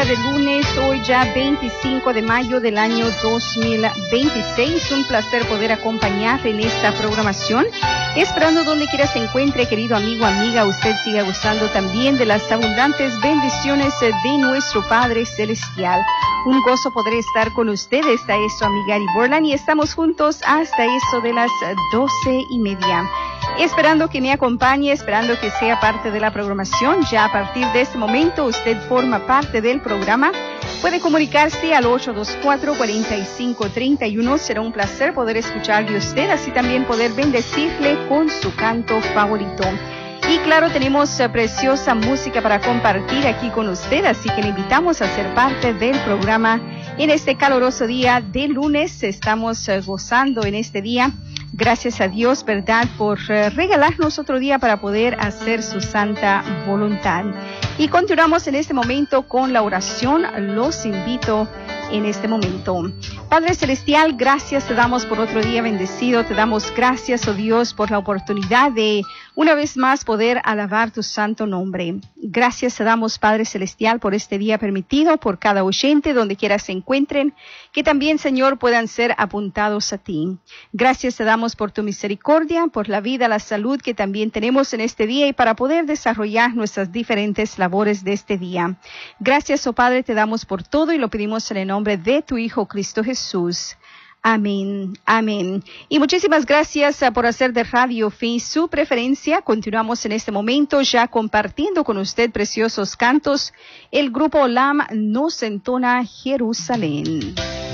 de lunes, hoy ya 25 de mayo del año 2026. Un placer poder acompañarte en esta programación. Esperando donde quiera se encuentre, querido amigo, amiga, usted siga gustando también de las abundantes bendiciones de nuestro Padre Celestial. Un gozo poder estar con usted. Esta es su amiga Ari Borland y estamos juntos hasta eso de las 12:30. Esperando que me acompañe, esperando que sea parte de la programación. Ya a partir de este momento usted forma parte del programa. Puede comunicarse al 824-4531. Será un placer poder escuchar de usted, así también poder bendecirle con su canto favorito. Y claro, tenemos preciosa música para compartir aquí con usted, así que le invitamos a ser parte del programa en este caluroso día de lunes. Estamos gozando en este día. Gracias a Dios, ¿verdad?, por regalarnos otro día para poder hacer su santa voluntad. Y continuamos en este momento con la oración. Los invito en este momento. Padre Celestial, gracias te damos por otro día bendecido. Te damos gracias, oh Dios, por la oportunidad de una vez más poder alabar tu santo nombre. Gracias te damos, Padre Celestial, por este día permitido, por cada oyente, donde quiera se encuentren, que también, Señor, puedan ser apuntados a ti. Gracias te damos por tu misericordia, por la vida, la salud que también tenemos en este día y para poder desarrollar nuestras diferentes labores de este día. Gracias, oh Padre, te damos por todo y lo pedimos en el nombre de tu Hijo Cristo Jesús. Amén, amén. Y muchísimas gracias por hacer de Radio Fe su preferencia. Continuamos en este momento ya compartiendo con usted preciosos cantos. El grupo Olam nos entona Jerusalén.